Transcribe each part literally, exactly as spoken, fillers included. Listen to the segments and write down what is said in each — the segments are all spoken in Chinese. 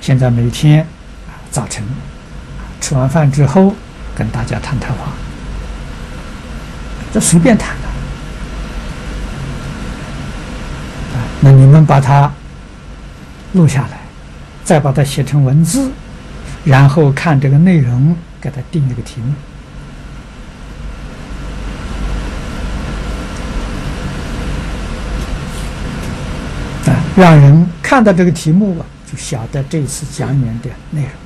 现在每天啊早晨吃完饭之后跟大家谈谈话，这随便谈的啊。那你们把它录下来，再把它写成文字，然后看这个内容，给它定一个题目。啊，让人看到这个题目啊，就晓得这次讲演的内容。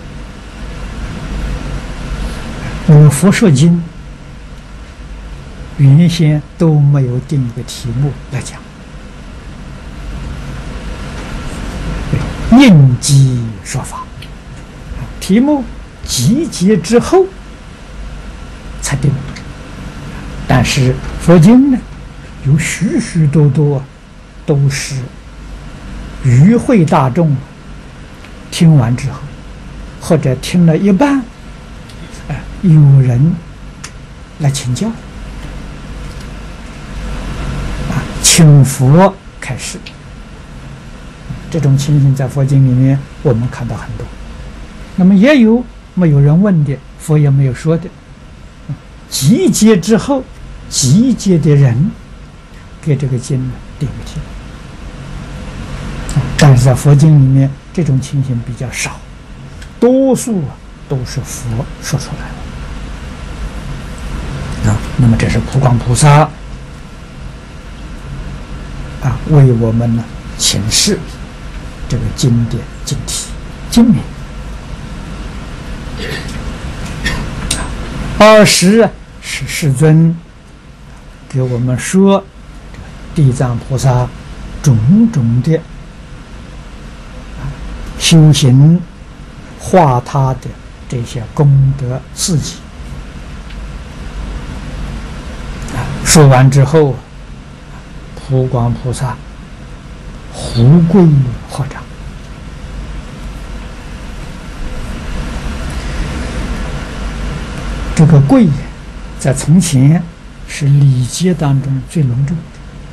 我们佛说经原先都没有定一个题目来讲，应机说法，题目集结之后才定。但是佛经呢，有许许多多都是与会大众听完之后，或者听了一半，哎，有人来请教，啊，请佛开示。这种情形在佛经里面我们看到很多。那么也有没有人问的，佛也没有说的。集结之后，集结的人给这个经定个题。但是在佛经里面，这种情形比较少，多数啊都是佛说出来的。啊，那么这是普光菩萨啊为我们呢请示这个经典经题经名。二十是世尊给我们说地藏菩萨种种的修行化他的这些功德事迹。说完之后，普光菩萨胡跪合掌。这个跪在从前是礼节当中最隆重的。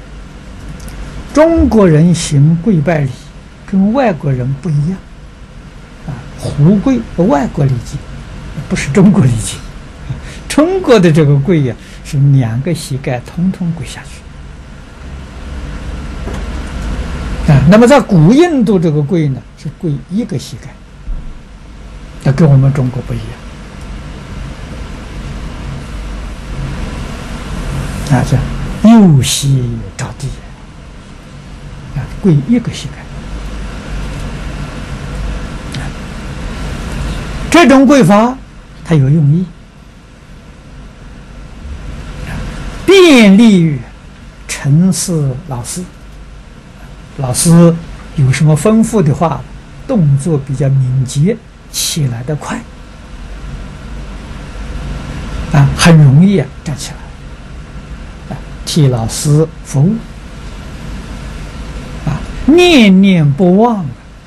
中国人行跪拜礼跟外国人不一样啊，胡跪外国礼节，不是中国礼节。中国的这个跪呀、啊，是两个膝盖通通跪下去啊。那么在古印度这个跪呢，是跪一个膝盖，那跟我们中国不一样啊，这右膝着地啊，跪一个膝盖。这种跪法它有用意，便利于陈氏老师。老师有什么吩咐的话，动作比较敏捷，起来得快啊，很容易啊站起来啊，替老师服务啊，念念不忘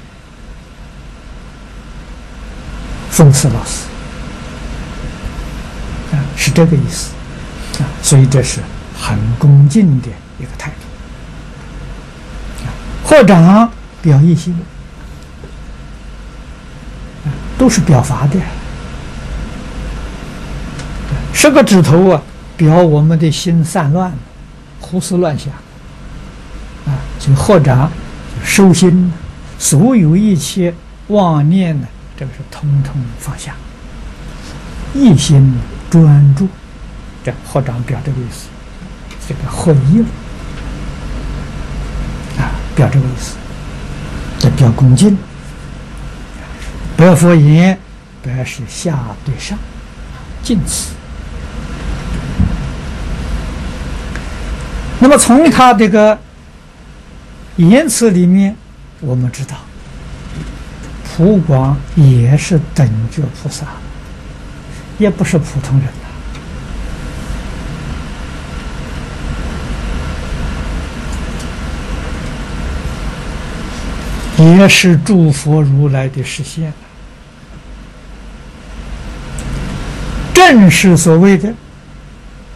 奉侍老师啊，是这个意思啊，所以这是很恭敬的一个态度。合掌表意心，都是表法的。十个指头啊，表我们的心散乱，胡思乱想啊，所以合掌收心，所有一切妄念呢，这个是通通放下，一心专注，这合掌表这个意思，这个合一了。表这个意思，这表恭敬。白佛言，白是下对上，敬词。那么从他这个言辞里面，我们知道，普光也是等觉菩萨，也不是普通人。也是诸佛如来的实现，正是所谓的